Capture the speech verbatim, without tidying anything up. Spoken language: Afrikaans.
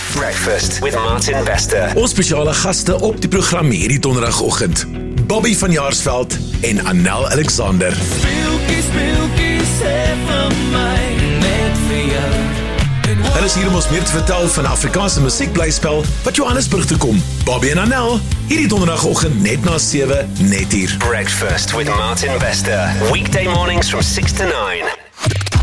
Breakfast with Martin Bester. Ons spesiale gaste op die program hierdie donderdagoggend. Bobby van Jaarsveld en Anel Alexander. Speeltjie, speeltjie, sê vir my, net vir jou. Hulle is hier om ons meer te vertel van Afrikaanse musiekblyspel wat Johannesburg toe kom. Bobby en Anel, hierdie donderdagoggend net na sewe, net hier. Breakfast with Martin Bester. Weekday mornings from six to nine.